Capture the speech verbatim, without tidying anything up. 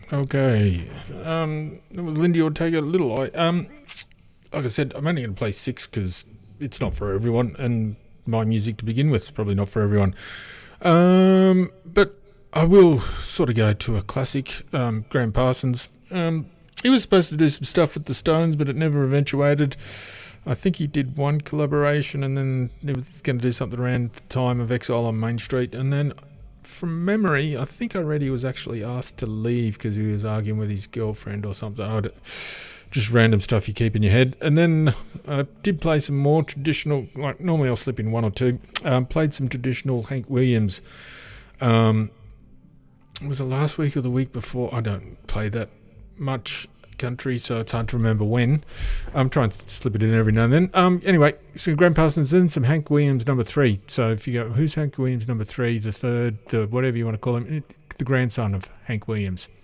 Okay. Um, it was Lindy Ortega, Little Eye. Um, like I said, I'm only going to play six because it's not for everyone, and my music to begin with is probably not for everyone. Um, but I will sort of go to a classic, um, Graham Parsons. Um, he was supposed to do some stuff with the Stones, but it never eventuated. I think he did one collaboration, and then he was going to do something around the time of Exile on Main Street, and then from memory, I think I read he was actually asked to leave because he was arguing with his girlfriend or something. I'd, just random stuff you keep in your head. And then I did play some more traditional, like normally I'll slip in one or two. Um, played some traditional Hank Williams. Um, was it last week or the week before? I don't play that much country, so it's hard to remember when. I'm trying to slip it in every now and then. Um, anyway, so Graham Parsons and some Hank Williams number three. So if you go, who's Hank Williams number three, the third, the whatever you want to call him, the grandson of Hank Williams.